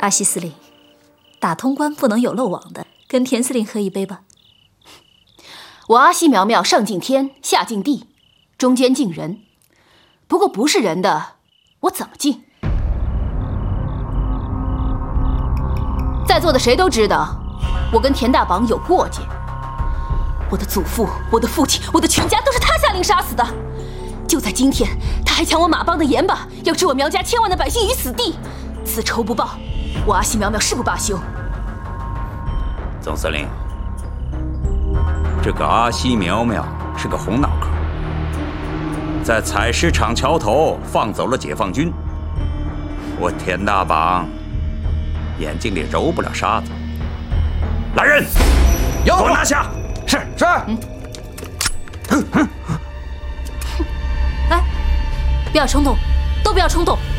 阿西司令，打通关不能有漏网的，跟田司令喝一杯吧。 我阿西苗苗上敬天，下敬地，中间敬人。不过不是人的，我怎么敬？在座的谁都知道，我跟田大绑有过节。我的祖父、我的父亲、我的全家都是他下令杀死的。就在今天，他还抢我马帮的盐巴，要置我苗家千万的百姓于死地。此仇不报，我阿西苗苗誓不罢休。 总司令，这个阿西苗苗是个红脑壳，在采石场桥头放走了解放军。我田大绑眼睛里揉不了沙子。来人，给我拿下！是。 哎，不要冲动，都不要冲动。